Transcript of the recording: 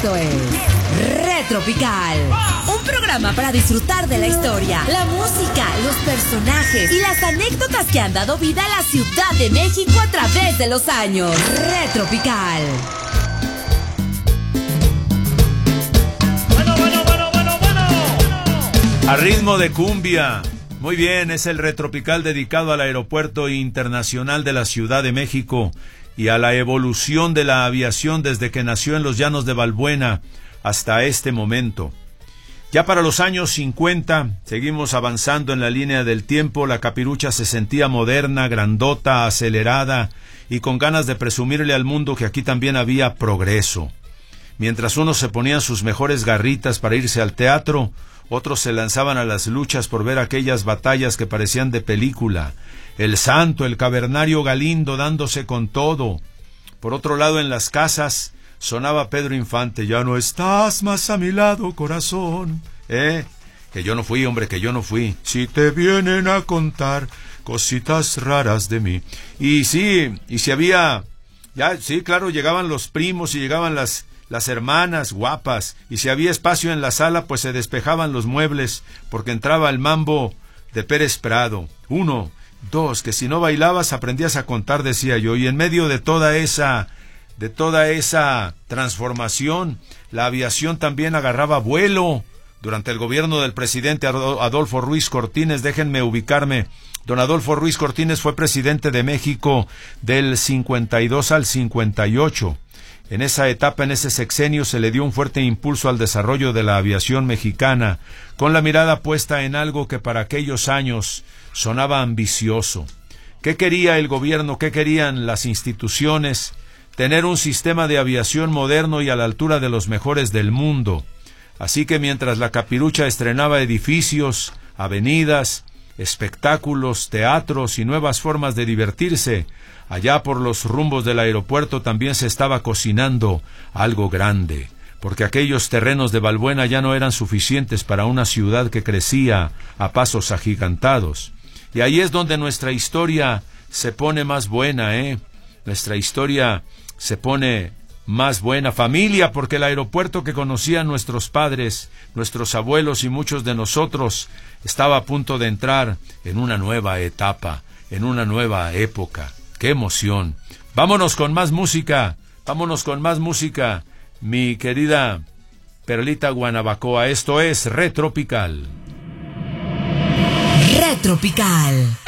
Esto es Retropical, un programa para disfrutar de la historia, la música, los personajes y las anécdotas que han dado vida a la Ciudad de México a través de los años. Retropical. A ritmo de cumbia. Muy bien, es el Retropical dedicado al Aeropuerto Internacional de la Ciudad de México y a la evolución de la aviación desde que nació en los llanos de Balbuena hasta este momento. Ya para los años 50, seguimos avanzando en la línea del tiempo. La Capirucha se sentía moderna, grandota, acelerada y con ganas de presumirle al mundo que aquí también había progreso. Mientras unos se ponían sus mejores garritas para irse al teatro, otros se lanzaban a las luchas por ver aquellas batallas que parecían de película. El Santo, el Cavernario Galindo dándose con todo. Por otro lado, en las casas sonaba Pedro Infante. Ya no estás más a mi lado, corazón. Que yo no fui, hombre, que yo no fui. Si te vienen a contar cositas raras de mí. Y sí, y si había... Ya, sí, claro, llegaban los primos y llegaban las hermanas guapas, y si había espacio en la sala, pues se despejaban los muebles, porque entraba el mambo de Pérez Prado. 1, 2, que si no bailabas aprendías a contar, decía yo, y en medio de toda esa transformación, la aviación también agarraba vuelo. Durante el gobierno del presidente Adolfo Ruiz Cortines, déjenme ubicarme, don Adolfo Ruiz Cortines fue presidente de México del 52 al 58. En esa etapa, en ese sexenio, se le dio un fuerte impulso al desarrollo de la aviación mexicana, con la mirada puesta en algo que para aquellos años sonaba ambicioso. ¿Qué quería el gobierno? ¿Qué querían las instituciones? Tener un sistema de aviación moderno y a la altura de los mejores del mundo. Así que mientras la Capirucha estrenaba edificios, avenidas, espectáculos, teatros y nuevas formas de divertirse, allá por los rumbos del aeropuerto también se estaba cocinando algo grande, porque aquellos terrenos de Balbuena ya no eran suficientes para una ciudad que crecía a pasos agigantados. Y ahí es donde nuestra historia se pone más buena, Nuestra historia se pone más buena, familia, porque el aeropuerto que conocían nuestros padres, nuestros abuelos y muchos de nosotros estaba a punto de entrar en una nueva etapa, en una nueva época. ¡Qué emoción! Vámonos con más música, mi querida Perlita Guanabacoa. Esto es Retropical. Retropical.